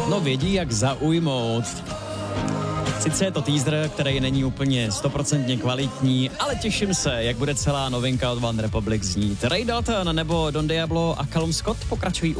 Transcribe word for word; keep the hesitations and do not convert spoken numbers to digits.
No vědí, jak zaujmout. Sice je to teaser, který není úplně stoprocentně kvalitní, ale těším se, jak bude celá novinka od One Republic znít. Ray Dalton nebo Don Diablo a Callum Scott pokračují